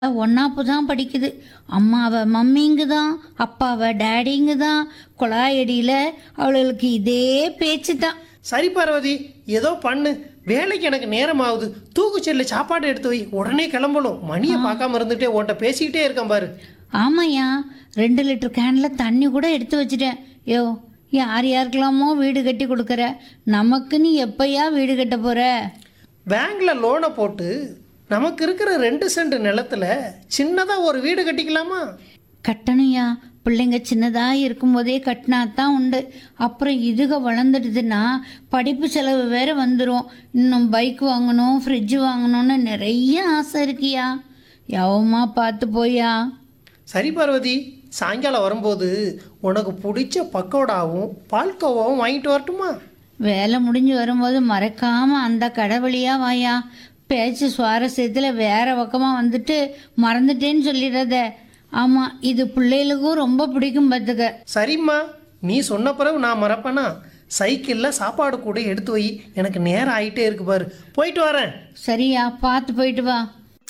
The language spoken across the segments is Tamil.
ஒன்னாப்பு தான் படிக்குது. அம்மாவை மம்மிங்க தான், அப்பாவை டேடிங்க தான். குழாயடியில் அவளுக்கு இதே பேச்சு தான். சரி பார்வதி, ஏதோ பண்ணு. வேலைக்கு எனக்கு நேரம் ஆகுது. தூக்குச்செல்ல சாப்பாடு எடுத்து வை, உடனே கிளம்பணும். மணியை பார்க்காம இருந்துட்டே உன்கிட்ட பேசிக்கிட்டே இருக்கேன் பாரு. ஆமாய்யா, 2 லிட்டர் கேனில் தண்ணி கூட எடுத்து வச்சுட்டேன். யோ, யார் யாருக்கெல்லாமோ வீடு கட்டி கொடுக்குற, நமக்கு நீ எப்பயா வீடு கட்ட போகிற? பேங்க்ல லோனை போட்டு நமக்கு இருக்கிற 2 சென்ட் நிலத்துல சின்னதாக ஒரு வீடு கட்டிக்கலாமா? கட்டணும்யா. பிள்ளைங்க சின்னதாக இருக்கும்போதே கட்டினா தான் உண்டு. அப்புறம் இதுக வளர்ந்துடுதுன்னா படிப்பு செலவு வேறு வந்துடும். இன்னும் பைக் வாங்கணும், ஃப்ரிட்ஜு வாங்கணும்னு நிறைய ஆசை இருக்கியா. எவமா பார்த்து போயா. சரி பார்வதி, சாயங்காலம் வரும்போது உனக்கு பிடிச்ச பக்கோடாவும் பால்கோவாவும் வாங்கிட்டு வரட்டுமா? வேலை முடிஞ்சு வரும்போது மறக்காமல் அந்த கடை வழியா வாயா. பேச்சு சுவாரஸ்யத்தில் வேற பக்கமாக வந்துட்டு மறந்துட்டேன்னு சொல்லிடுறத. ஆமாம், இது பிள்ளைகளுக்கும் ரொம்ப பிடிக்கும் பார்த்துக்க. சரிம்மா, நீ சொன்ன பிறகு நான் மறப்பேனா? சைக்கிளில் சாப்பாடு கூட எடுத்து வை, எனக்கு நேரம் ஆகிட்டே இருக்கு பாரு. போயிட்டு வரேன். சரியா, பார்த்து போயிட்டு வா.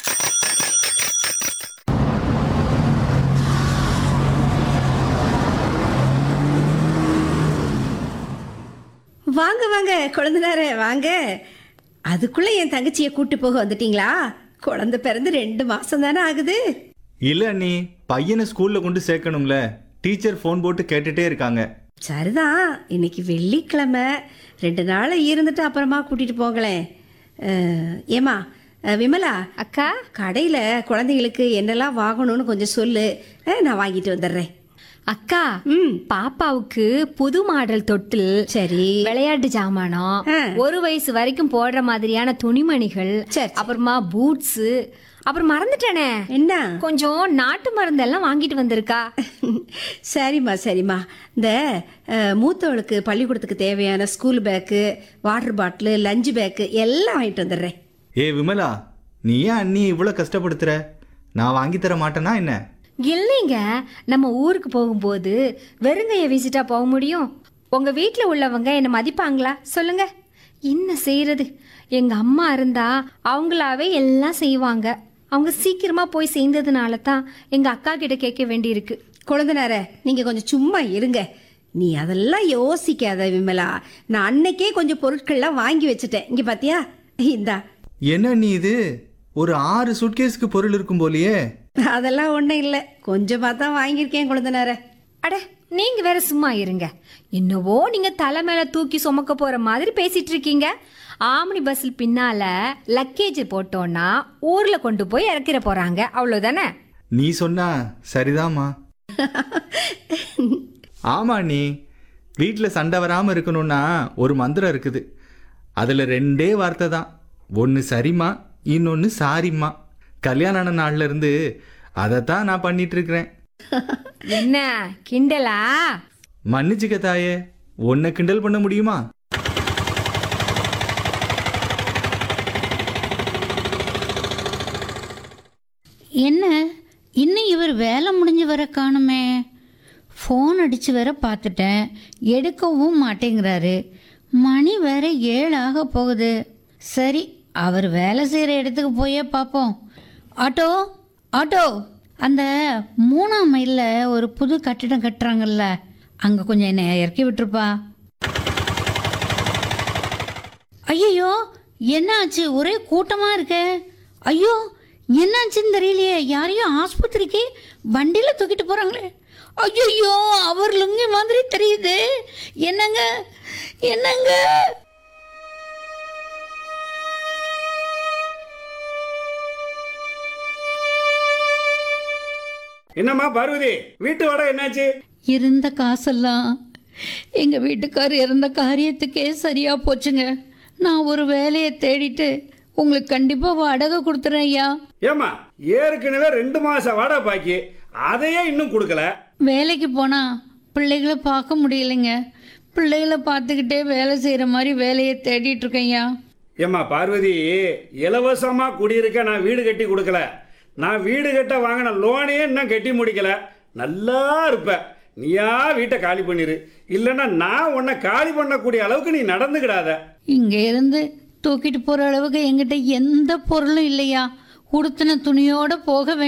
வாங்க வாங்க குழந்தைனாரே வாங்க. அதுக்குள்ள என் தங்கச்சியை கூட்டு போக வந்துட்டீங்களா? குழந்தை பிறந்து 2 மாசம் தானே ஆகுது. இல்லை அண்ணி, பையனை ஸ்கூலில் கொண்டு சேர்க்கணும்ல. டீச்சர் ஃபோன் போட்டு கேட்டுட்டே இருக்காங்க. சரிதான், இன்னைக்கு வெள்ளிக்கிழமை, 2 நாள் இருந்துட்டு அப்புறமா கூட்டிட்டு போங்களேன். ஏமா விமலா அக்கா, கடையில குழந்தைங்களுக்கு என்னெல்லாம் வாங்கணும்னு கொஞ்சம் சொல்லு. நான் வாங்கிட்டு வந்துடுறேன். அக்கா, பாப்பாவுக்கு புது மாடல் தொட்டில், சரி, விளையாட்டு ஜாமானம், 1 வயசு வரைக்கும் போடுற மாதிரியான துணிமணிகள், சரி. அப்புறமா பூட்ஸ், அப்புறம் மறந்துட்டேனே, என்ன கொஞ்சம் நாட்டு மருந்தெல்லாம் வாங்கிட்டு வந்திருக்கா. சரிம்மா சரிம்மா. இந்த மூத்தவளுக்கு பள்ளிக்கூடத்துக்கு தேவையான school bag, water bottle, lunch bag எல்லாம் வாங்கிட்டு வந்துடுறேன். ஏ விமலா, நீ ஏன் அண்ணி இவ்வளோ கஷ்டப்படுத்துற? நான் வாங்கி தர மாட்டேனா என்ன? இல்லைங்க, நம்ம ஊருக்கு போகும்போது வெறுங்கைய வீசிட்டா போக முடியும்? உங்க வீட்டில் உள்ளவங்க என்ன மதிப்பாங்களா சொல்லுங்க? என்ன செய்யறது, எங்க அம்மா இருந்தா அவங்களாவே எல்லாம் செய்வாங்க. அவங்க சீக்கிரமா போய் சேர்ந்ததுனால தான் எங்க அக்கா கிட்ட கேட்க வேண்டியிருக்கு. குழந்தைனார, நீங்க கொஞ்சம் சும்மா இருங்க. நீ அதெல்லாம் யோசிக்காத விமலா. நான் அன்னைக்கே கொஞ்சம் பொருட்கள்லாம் வாங்கி வச்சுட்டேன். இங்க பாத்தியா, இந்தா. என்ன நீ இது, ஒரு 6 சூட்கேஸ்க்கு பொருள் இருக்கும் போலியே. அதெல்லாம் ஒன்றும் இல்லை, கொஞ்சமா தான் வாங்கியிருக்கேன் குழந்தைனார. அட, நீங்க வேற சும்மா இருங்க. என்னவோ நீங்க தலை மேல தூக்கி சுமக்க போற மாதிரி பேசிட்டு இருக்கீங்க. ஆம்னி பஸ்ஸில் பின்னால லக்கேஜ் போட்டோன்னா ஊர்ல கொண்டு போய் இறக்கிற போறாங்க, அவ்வளவுதானே? நீ சொன்னா சரிதாம்மா. ஆமா அண்ணி, வீட்டில் சண்டை வராமல் இருக்கணும்னா ஒரு மந்திரம் இருக்குது. அதில் 2 வார்த்தை தான். ஒன்று சரிம்மா, இன்னொன்று சாரிம்மா. கல்யாணம் ஆன நாள்ல இருந்து அதைத்தான் நான் பண்ணிட்டு இருக்கிறேன். என்ன கிண்டலா? மன்னிச்சுக்க தாயே, உன்னை கிண்டல் பண்ண முடியுமா? என்ன இன்னும் இவர் வேலை முடிஞ்சு வர காணுமே. ஃபோன் அடித்து வேற பார்த்துட்டேன், எடுக்கவும் மாட்டேங்கிறாரு. மணி வேற 7 ஆக போகுது. சரி, அவர் வேலை செய்கிற இடத்துக்கு போயே பார்ப்போம். ஆட்டோ ஆட்டோ, அந்த 3ஆம் மைலில் ஒரு புது கட்டிடம் கட்டுறாங்கல்ல, அங்கே கொஞ்சம் என்னை இறக்கி விட்டுருப்பா. ஐயோ, என்னாச்சு? ஒரே கூட்டமாக இருக்கே. ஐயோ, என்னாச்சுன்னு தெரியலையே. யாரையும் ஆஸ்பத்திரிக்கு வண்டியில் தூக்கிட்டு போகிறாங்களே. ஐயோ, அவர் லுங்கி மாதிரி தெரியுது. என்னங்க என்னங்க? என்னம்மா பார்வதி, வீட்டு வாடகை என்னாச்சு? இருந்த காசெல்லாம் எங்கள் வீட்டுக்கார் இறந்த காரியத்துக்கே சரியாக போச்சுங்க. நான் ஒரு வேலையை தேடிட்டு உங்களுக்கு கண்டிப்பாக வாடகை கொடுத்துறேன் ஐயா. ஏம்மா, ஏற்கனவே 2 மாசம் வாடகை பாக்கி, அதையே இன்னும் கொடுக்கல. வேலைக்கு போனால் பிள்ளைகளை பார்க்க முடியலைங்க. பிள்ளைகளை பார்த்துக்கிட்டே வேலை செய்கிற மாதிரி வேலையை தேடிட்டு இருக்கேன்யா. ஏம்மா பார்வதி, இலவசமா குடியிருக்க நான் வீடு கட்டி கொடுக்கல. நான் வீடு கட்ட வாங்கின லோனையே இன்னும் கட்டி முடிக்கல. நல்லா இருப்ப, நீயா வீட்டை காலி பண்ணிரு. இல்லைன்னா நான் உன்னை காலி பண்ணக்கூடிய அளவுக்கு நீ நடந்துக்கிடாத. இங்கே இருந்து தூக்கிட்டு போகிற அளவுக்கு என்கிட்ட எந்த பொருளும் இல்லையா. உடுத்தின துணியோடு போக